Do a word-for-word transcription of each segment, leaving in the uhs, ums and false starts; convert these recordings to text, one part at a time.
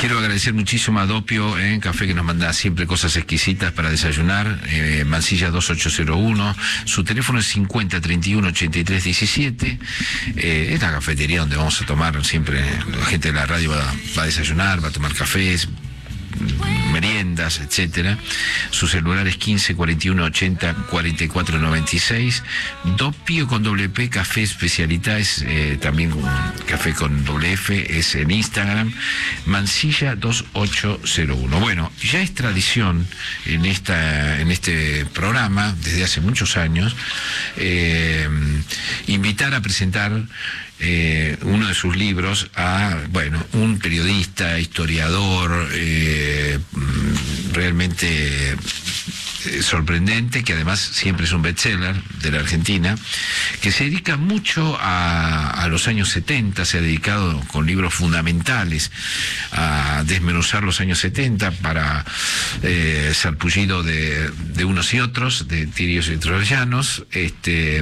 Quiero agradecer muchísimo a Dopio, eh, café que nos manda siempre cosas exquisitas para desayunar, eh, Mansilla dos ocho cero uno, su teléfono es cincuenta treinta y uno ochenta y tres diecisiete, eh, es la cafetería donde vamos a tomar siempre, la gente de la radio va, va a desayunar, va a tomar cafés, meriendas, etcétera. Su celular es quince cuarenta y uno ochenta cuarenta y cuatro noventa y seis. Dopio con doble P, café especialidad, es eh, también un café con doble F, es en Instagram, Mansilla dos ocho cero uno. Bueno, ya es tradición en esta en este programa, desde hace muchos años, eh, invitar a presentar Eh, uno de sus libros a, bueno, un periodista, historiador, eh, realmente eh, sorprendente, que además siempre es un bestseller de la Argentina, que se dedica mucho a, a los años setenta, se ha dedicado con libros fundamentales a desmenuzar los años setenta para eh, sarpullido de, de unos y otros, de tirios y troyanos, este,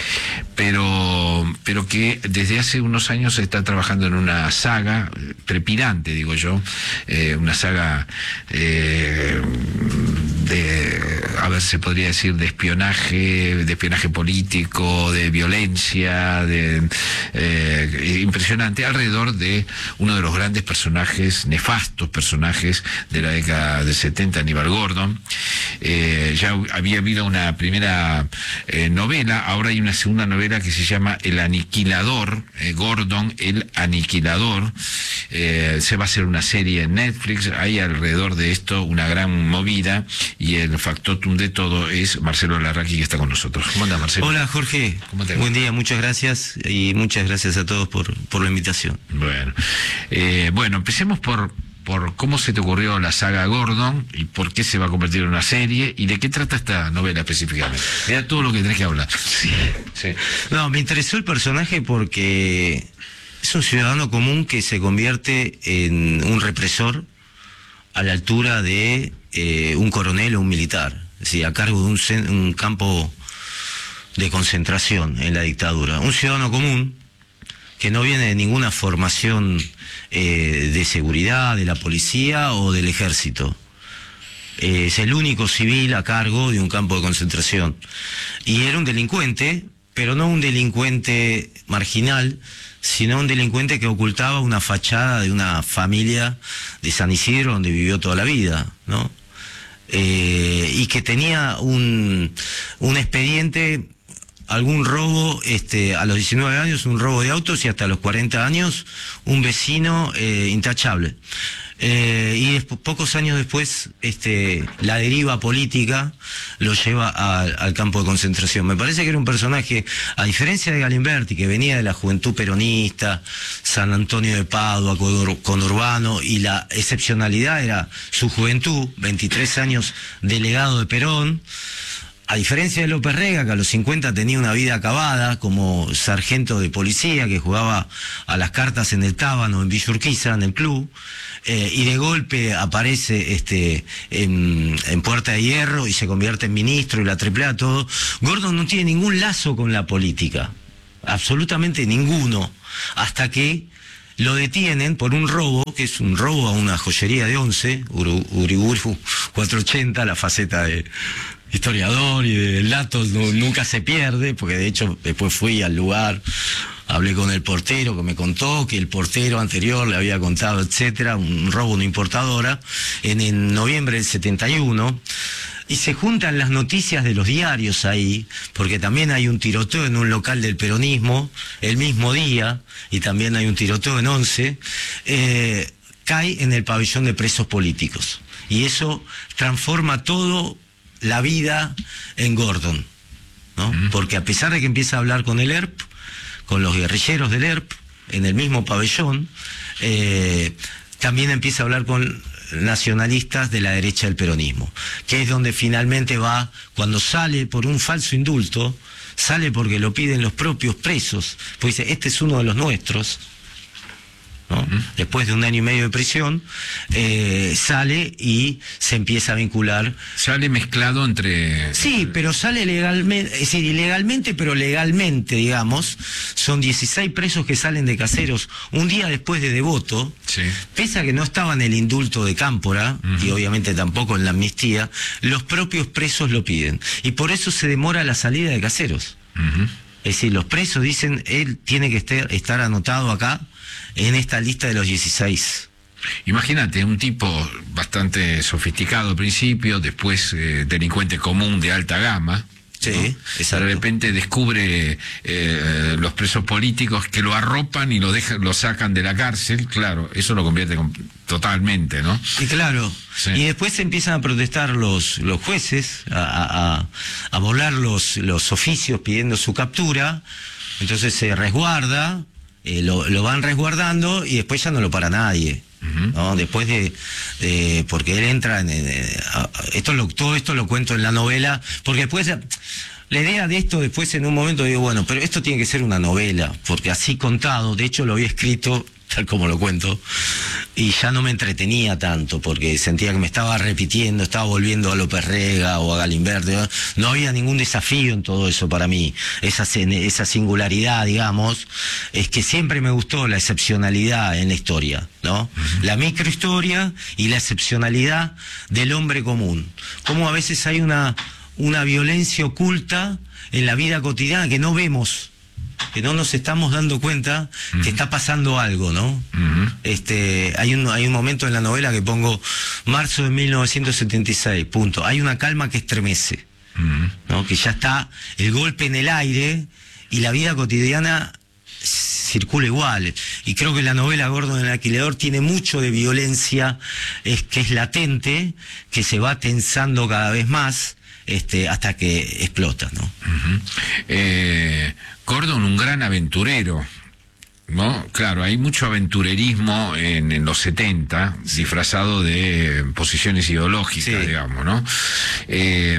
pero, pero que desde hace unos años está trabajando en una saga trepidante, digo yo, eh, una saga eh, de, a ver, se podría decir de espionaje, de espionaje político, de violencia, de eh, impresionante, alrededor de uno de los grandes personajes, nefastos personajes de la década del setenta, Aníbal Gordon. Eh, ya había habido una primera eh, novela, ahora hay una segunda novela que se llama El Aniquilador, eh, Gordon, el Aniquilador. Eh, se va a hacer una serie en Netflix, hay alrededor de esto una gran movida, y el factotum de todo es Marcelo Larraqui, que está con nosotros. ¿Cómo andas, Marcelo? Hola, Jorge. ¿Cómo te va? Buen día, muchas gracias, y muchas gracias a todos por, por la invitación. Bueno, eh, bueno, empecemos por por cómo se te ocurrió la saga Gordon y por qué se va a convertir en una serie y de qué trata esta novela específicamente. Mira todo lo que tenés que hablar. Sí. Sí. No, me interesó el personaje porque es un ciudadano común que se convierte en un represor a la altura de eh, un coronel o un militar, es decir, a cargo de un, un campo de concentración en la dictadura. Un ciudadano común que no viene de ninguna formación eh, de seguridad, de la policía o del ejército. Eh, es el único civil a cargo de un campo de concentración. Y era un delincuente, pero no un delincuente marginal, sino un delincuente que ocultaba una fachada de una familia de San Isidro donde vivió toda la vida, ¿no? Eh, y que tenía un, un expediente, algún robo, este, a los diecinueve años un robo de autos, y hasta los cuarenta años un vecino eh, intachable. Eh, y después, pocos años después, este, la deriva política lo lleva a, al campo de concentración. Me parece que era un personaje, a diferencia de Galimberti, que venía de la juventud peronista, San Antonio de Padua, conurbano, y la excepcionalidad era su juventud, veintitrés años delegado de Perón. A diferencia de López Rega, que a los cincuenta tenía una vida acabada como sargento de policía, que jugaba a las cartas en el Tábano, en Villa Urquiza, en el club, eh, y de golpe aparece este, en, en Puerta de Hierro y se convierte en ministro y la triplea todo. Gordon no tiene ningún lazo con la política, absolutamente ninguno, hasta que lo detienen por un robo, que es un robo a una joyería de Once, Uriburu cuatrocientos ochenta, la faceta de historiador y de datos no, nunca se pierde, porque de hecho después fui al lugar, hablé con el portero que me contó que el portero anterior le había contado, etcétera, un robo a una importadora en, en noviembre del setenta y uno, y se juntan las noticias de los diarios ahí, porque también hay un tiroteo en un local del peronismo el mismo día, y también hay un tiroteo en Once, eh, cae en el pabellón de presos políticos, y eso transforma todo la vida en Gordon, ¿no? Uh-huh. Porque a pesar de que empieza a hablar con el E R P, con los guerrilleros del E R P, en el mismo pabellón, eh, también empieza a hablar con nacionalistas de la derecha del peronismo, que es donde finalmente va, cuando sale por un falso indulto, sale porque lo piden los propios presos, pues dice, este es uno de los nuestros, ¿no? Uh-huh. Después de un año y medio de prisión, eh, sale y se empieza a vincular. Sale mezclado entre... Sí, pero sale legalmente, es decir, ilegalmente, pero legalmente, digamos. Son dieciséis presos que salen de Caseros un día después de Devoto, Sí. Pese a que no estaba en el indulto de Cámpora, uh-huh. y obviamente tampoco en la amnistía, los propios presos lo piden. Y por eso se demora la salida de Caseros. Uh-huh. Es decir, los presos dicen, él tiene que estar, estar anotado acá, en esta lista de los dieciséis. Imagínate, un tipo bastante sofisticado al principio, después eh, delincuente común de alta gama. Sí, ¿no? exacto. De repente descubre eh, los presos políticos que lo arropan y lo dejan, lo sacan de la cárcel. Claro, eso lo convierte con, totalmente, ¿no? Y claro, sí. Y después empiezan a protestar los, los jueces, a, a, a volar los, los oficios pidiendo su captura, entonces se resguarda, eh, lo, lo van resguardando y después ya no lo para nadie. ¿No? Después de, de porque él entra en, en, en esto lo, todo esto lo cuento en la novela, porque después la idea de esto después en un momento digo, bueno, pero esto tiene que ser una novela, porque así contado, de hecho lo había escrito tal como lo cuento, y ya no me entretenía tanto, porque sentía que me estaba repitiendo, estaba volviendo a López Rega o a Galimberti, ¿no? No había ningún desafío en todo eso para mí, esa, esa singularidad, digamos, es que siempre me gustó la excepcionalidad en la historia, ¿no? Uh-huh. La microhistoria y la excepcionalidad del hombre común, como a veces hay una, una violencia oculta en la vida cotidiana que no vemos, que no nos estamos dando cuenta uh-huh. que está pasando algo, ¿no? Uh-huh. Este, hay un, hay un momento en la novela que pongo marzo de mil novecientos setenta y seis, punto. Hay una calma que estremece, uh-huh. ¿no? Que ya está el golpe en el aire y la vida cotidiana circula igual. Y creo que la novela Gordon el Alquilador tiene mucho de violencia, es que es latente, que se va tensando cada vez más. Este, hasta que explota, ¿no? Uh-huh. eh, Gordon, un gran aventurero, ¿no? Claro, hay mucho aventurerismo en, en los setenta, sí. disfrazado de posiciones ideológicas, sí. digamos, ¿no? Eh,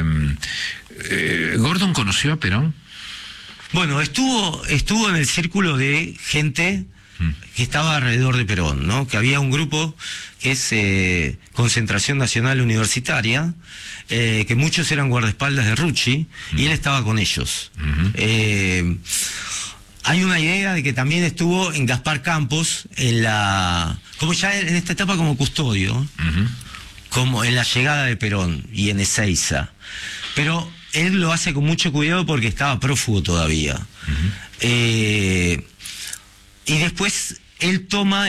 eh, ¿Gordon conoció a Perón? Bueno, estuvo, estuvo en el círculo de gente que estaba alrededor de Perón, ¿no? Que había un grupo que es eh, Concentración Nacional Universitaria, eh, que muchos eran guardaespaldas de Rucci, uh-huh. y él estaba con ellos. Uh-huh. Eh, hay una idea de que también estuvo en Gaspar Campos, en la, como ya en esta etapa como custodio, uh-huh. como en la llegada de Perón y en Ezeiza. Pero él lo hace con mucho cuidado porque estaba prófugo todavía. Uh-huh. Eh, y después él toma,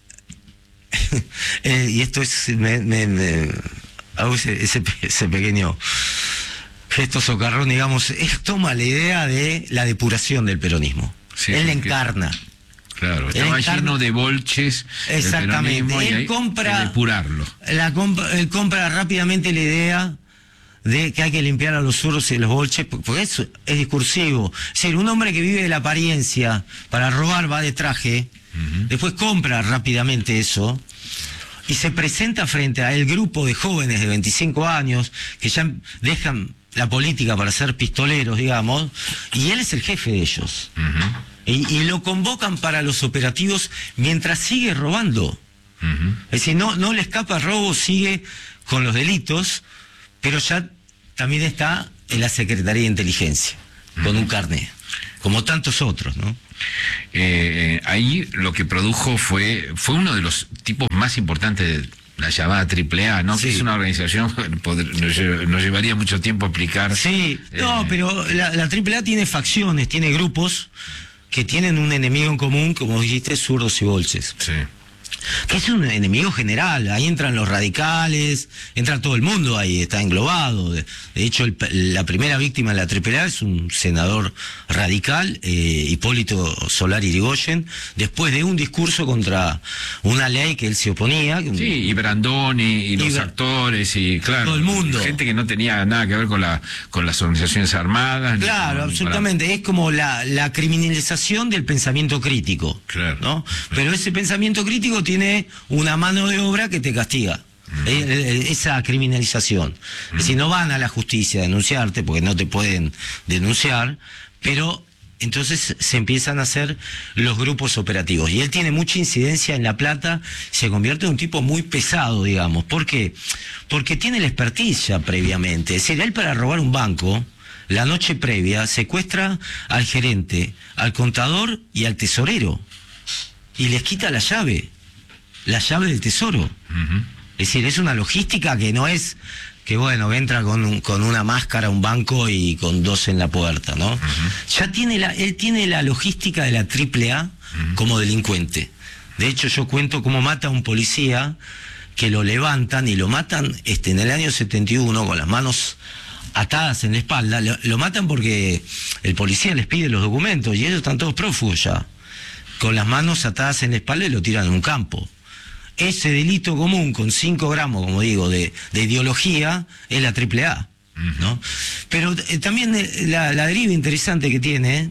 eh, y esto es, me, me, me hago ese, ese, ese pequeño gesto socarrón, digamos, él toma la idea de la depuración del peronismo. Sí, él la encarna. Claro, estaba encarna, lleno de bolches. Exactamente. Él hay, compra, depurarlo. La compra, él compra rápidamente la idea de que hay que limpiar a los zurros y los bolches, porque eso es discursivo. Es decir, un hombre que vive de la apariencia, para robar va de traje, uh-huh. después compra rápidamente eso, y se presenta frente a el grupo de jóvenes de veinticinco años, que ya dejan la política para ser pistoleros, digamos, y él es el jefe de ellos. Uh-huh. y, y lo convocan para los operativos mientras sigue robando. Uh-huh. Es decir, no, no le escapa el robo, sigue con los delitos, pero ya también está en la Secretaría de Inteligencia, uh-huh. con un carné, como tantos otros, ¿no? Eh, ahí lo que produjo fue fue uno de los tipos más importantes de la llamada triple A, ¿no? Sí. Que es una organización nos, nos llevaría mucho tiempo explicar. Sí, eh, no, pero la, la triple A tiene facciones, tiene grupos que tienen un enemigo en común, como dijiste, zurdos y bolches. Sí. Que es un enemigo general, ahí entran los radicales, entra todo el mundo ahí, está englobado. De, de hecho, el, la primera víctima de la triple A es un senador radical, eh, Hipólito Solari Irigoyen, después de un discurso contra una ley que él se oponía. Sí, y Brandoni, y, y los Bra actores, y claro, todo el mundo. Gente que no tenía nada que ver con la con las organizaciones armadas. Claro, con, absolutamente, para... es como la, la criminalización del pensamiento crítico. Claro. ¿No? Pero ese pensamiento crítico tiene una mano de obra que te castiga. Uh-huh. Esa criminalización. Uh-huh. Si no van a la justicia a denunciarte, porque no te pueden denunciar, pero entonces se empiezan a hacer los grupos operativos. Y él tiene mucha incidencia en La Plata, se convierte en un tipo muy pesado, digamos. ¿Por qué? Porque tiene la experticia previamente. Es decir, él para robar un banco, la noche previa, secuestra al gerente, al contador y al tesorero. Y les quita la llave. la llave del tesoro. Uh-huh. Es decir, es una logística que no es que, bueno, entra con, un, con una máscara a un banco y con dos en la puerta, ¿no? Uh-huh. Ya tiene la, él tiene la logística de la triple A uh-huh. como delincuente. De hecho, yo cuento cómo mata a un policía, que lo levantan y lo matan este, en el año setenta y uno con las manos atadas en la espalda. Lo, lo matan porque el policía les pide los documentos y ellos están todos prófugos ya. Con las manos atadas en la espalda y lo tiran en un campo. Ese delito común con cinco gramos, como digo, de, de ideología, es la triple A, ¿no? Pero eh, también eh, la, la deriva interesante que tiene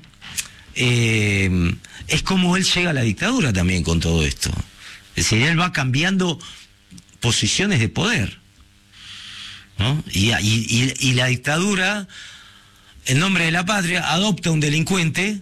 eh, es cómo él llega a la dictadura también con todo esto. Es decir, él va cambiando posiciones de poder, ¿no? Y, y, y, y la dictadura, en nombre de la patria, adopta un delincuente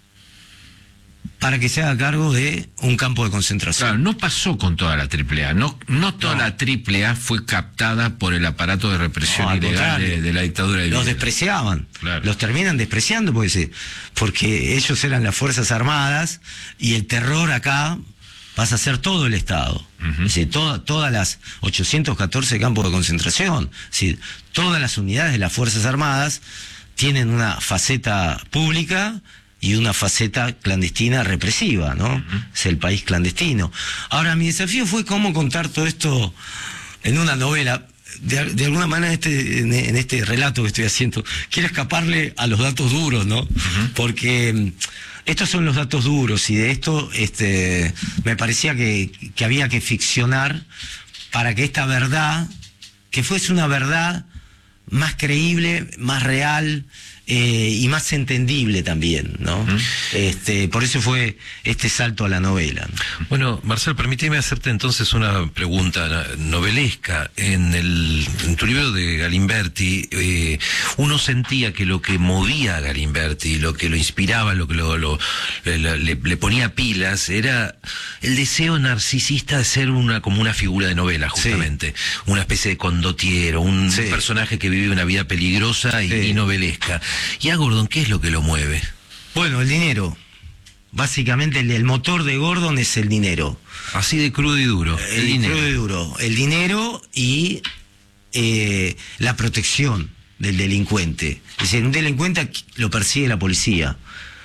para que se haga cargo de un campo de concentración. Claro, no pasó con toda la triple A, no, no toda no. la triple A fue captada por el aparato de represión no, ilegal de, de la dictadura de Los Videla. despreciaban, claro. los terminan despreciando porque, porque ellos eran las Fuerzas Armadas y el terror acá pasa a ser todo el Estado. Uh-huh. Es decir, toda, todas las ochocientos catorce campos de concentración, es decir, todas las unidades de las Fuerzas Armadas tienen una faceta pública y una faceta clandestina represiva, ¿no? Uh-huh. Es el país clandestino. Ahora, mi desafío fue cómo contar todo esto en una novela. De, de alguna manera, este, en, en este relato que estoy haciendo, quiero escaparle a los datos duros, ¿no? Uh-huh. Porque estos son los datos duros y de esto este, me parecía que, que había que ficcionar para que esta verdad, que fuese una verdad más creíble, más real, Eh, y más entendible también, ¿no? Uh-huh. Este, por eso fue este salto a la novela, ¿no? Bueno, Marcel, permíteme hacerte entonces una pregunta novelesca. En, el, en tu libro de Galimberti, eh, uno sentía que lo que movía a Galimberti, lo que lo inspiraba, lo que lo, lo, le, le, le ponía pilas, era el deseo narcisista de ser una como una figura de novela, justamente. Sí. Una especie de condottiero, un sí. personaje que vive una vida peligrosa y, sí. y novelesca. ¿Y a Gordon qué es lo que lo mueve? Bueno, el dinero. Básicamente el, el motor de Gordon es el dinero. Así de crudo y duro. El, el dinero. Crudo y duro. El dinero y eh, la protección del delincuente. Es decir, un delincuente lo persigue la policía.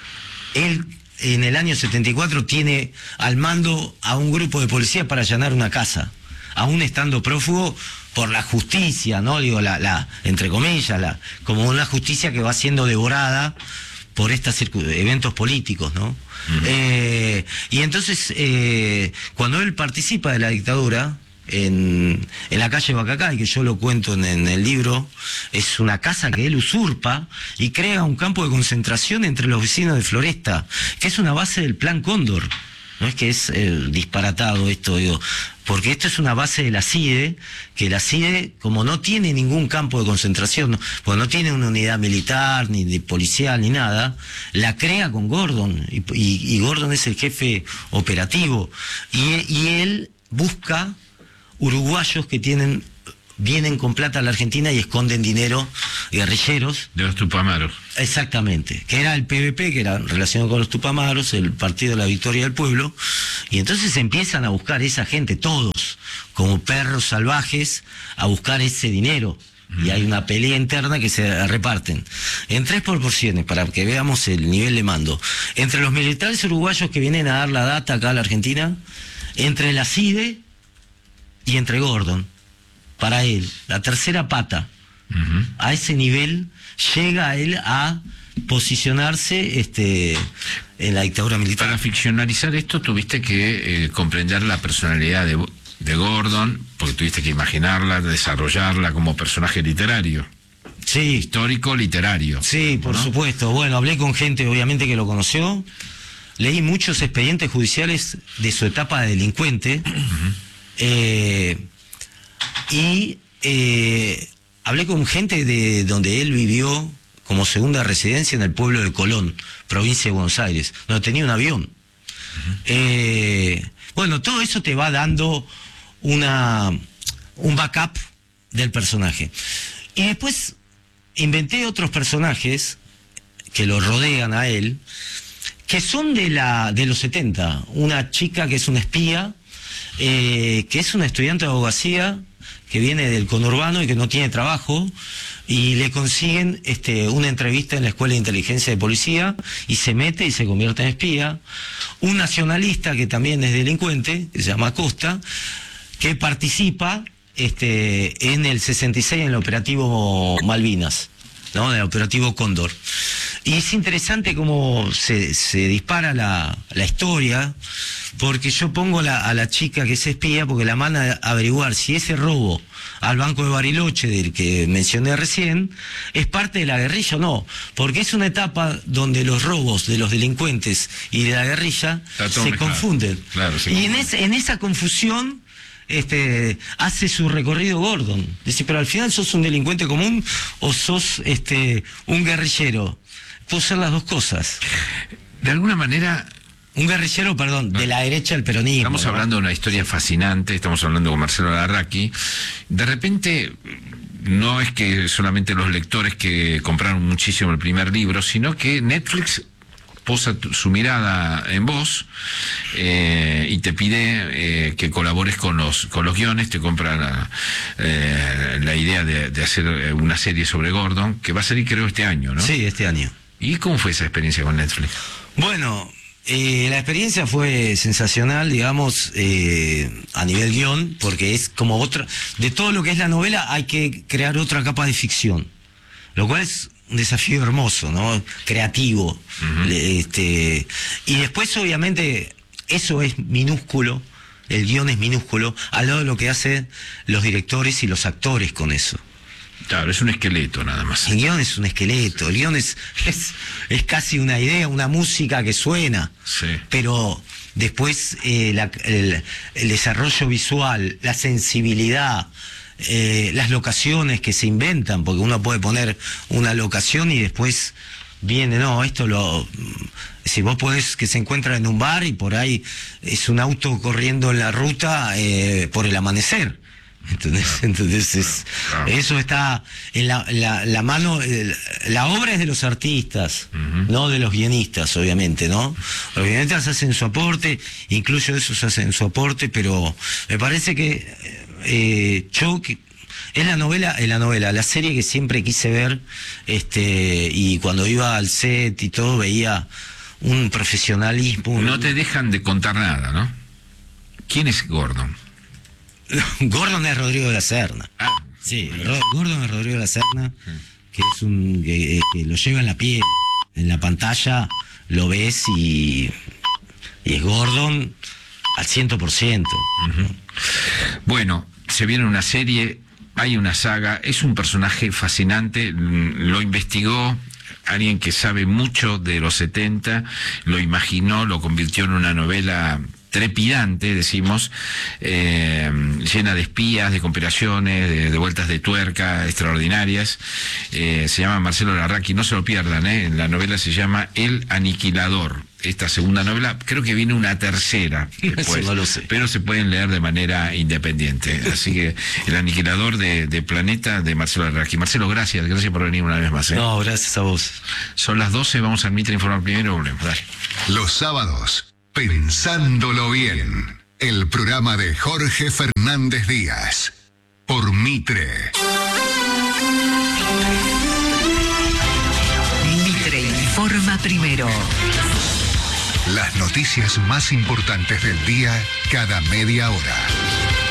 Él en el año setenta y cuatro tiene al mando a un grupo de policías para allanar una casa. Aún estando prófugo por la justicia, ¿no? Digo, la, la entre comillas, la, como una justicia que va siendo devorada por estos eventos políticos, ¿no? Uh-huh. Eh, y entonces, eh, cuando él participa de la dictadura, en, en la calle Bacacay, que yo lo cuento en, en el libro, es una casa que él usurpa y crea un campo de concentración entre los vecinos de Floresta, que es una base del Plan Cóndor. No es que es eh, disparatado esto, digo, porque esto es una base de la CIDE, que la CIDE, como no tiene ningún campo de concentración, no, pues no tiene una unidad militar, ni de policial, ni nada, la crea con Gordon, y, y, y Gordon es el jefe operativo, y, y él busca uruguayos que tienen vienen con plata a la Argentina y esconden dinero, guerrilleros. De los Tupamaros. Exactamente, que era el P V P, que era relacionado con los Tupamaros, el Partido de la Victoria del Pueblo, y entonces empiezan a buscar esa gente, todos, como perros salvajes, a buscar ese dinero. Y hay una pelea interna que se reparten en tres proporciones para que veamos el nivel de mando. Entre los militares uruguayos que vienen a dar la data acá a la Argentina, entre la CIDE y entre Gordon. Para él, la tercera pata, uh-huh. a ese nivel llega él a posicionarse este, en la dictadura militar. Para ficcionalizar esto tuviste que eh, comprender la personalidad de, de Gordon, porque tuviste que imaginarla, desarrollarla como personaje literario. Sí. Histórico, literario. Sí, por ¿no? supuesto. Bueno, hablé con gente obviamente que lo conoció, leí muchos expedientes judiciales de su etapa de delincuente, uh-huh. eh, y eh, hablé con gente de donde él vivió como segunda residencia en el pueblo de Colón, provincia de Buenos Aires, donde tenía un avión. Uh-huh. Eh, bueno, todo eso te va dando una un backup del personaje. Y después inventé otros personajes que lo rodean a él, que son de la de los setenta. Una chica que es una espía, eh, que es una estudiante de abogacía que viene del conurbano y que no tiene trabajo, y le consiguen este, una entrevista en la Escuela de Inteligencia de Policía, y se mete y se convierte en espía. Un nacionalista que también es delincuente, que se llama Acosta, que participa este, en el sesenta y seis en el operativo Malvinas, ¿no? En el operativo Cóndor. Y es interesante cómo se, se dispara la, la historia, porque yo pongo la, a la chica que es espía porque la manda a averiguar si ese robo al Banco de Bariloche, del que mencioné recién, es parte de la guerrilla o no, porque es una etapa donde los robos de los delincuentes y de la guerrilla se confunden. Claro, se y en, es, en esa confusión este, hace su recorrido Gordon. Dice, pero al final sos un delincuente común o sos este, un guerrillero. Puedo ser las dos cosas. De alguna manera... Un guerrillero, perdón, de la derecha del peronismo. Estamos ¿no? hablando de una historia fascinante, estamos hablando con Marcelo Larraqui. De repente, no es que solamente los lectores que compraron muchísimo el primer libro, sino que Netflix posa tu, su mirada en vos eh, y te pide eh, que colabores con los con los guiones, te compra la, eh, la idea de, de hacer una serie sobre Gordon, que va a salir creo este año, ¿no? Sí, este año. ¿Y cómo fue esa experiencia con Netflix? Bueno... Eh, la experiencia fue sensacional, digamos, eh, a nivel guión, porque es como otra... De todo lo que es la novela hay que crear otra capa de ficción, lo cual es un desafío hermoso, ¿no? Creativo. Uh-huh. este, y después, obviamente, eso es minúsculo, el guión es minúsculo, al lado de lo que hacen los directores y los actores con eso. Claro, es un esqueleto nada más. El guión es un esqueleto, el guión es, es, es casi una idea, una música que suena, sí. Pero después eh, la, el, el desarrollo visual, la sensibilidad, eh, las locaciones que se inventan, porque uno puede poner una locación y después viene, no, esto lo... Si vos podés que se encuentra en un bar y por ahí es un auto corriendo en la ruta eh, por el amanecer. Entonces, claro, entonces es, claro. Eso está en la, la, la mano, el, la obra es de los artistas, uh-huh. No de los guionistas, obviamente, ¿no? Los guionistas hacen su aporte, incluso esos hacen su aporte, pero me parece que eh, yo, que, es la novela, es la novela, la serie que siempre quise ver, este, y cuando iba al set y todo veía un profesionalismo. No te dejan de contar nada, ¿no? ¿Quién es Gordon? Gordon es Rodrigo de la Serna. Ah, sí, Ro Gordon es Rodrigo de la Serna, que es un que, que lo lleva en la piel, en la pantalla lo ves y, y es Gordon al ciento por ciento. Uh-huh. Bueno, se viene una serie, hay una saga, es un personaje fascinante, lo investigó alguien que sabe mucho de los setenta, lo imaginó, lo convirtió en una novela trepidante, decimos, eh, llena de espías, de conspiraciones, de, de vueltas de tuerca extraordinarias. Eh, se llama Marcelo Larraqui, no se lo pierdan, ¿eh? La novela se llama El Aniquilador. Esta segunda novela, creo que viene una tercera después, no lo sé. Pero se pueden leer de manera independiente. Así que El Aniquilador de, de Planeta, de Marcelo Larraqui. Marcelo, gracias, gracias por venir una vez más, ¿eh? No, gracias a vos. Son las doce, vamos al Mitre a informar primero, volvemos, dale. Los sábados, Pensándolo Bien, el programa de Jorge Fernández Díaz, por Mitre. Mitre informa primero. Las noticias más importantes del día cada media hora.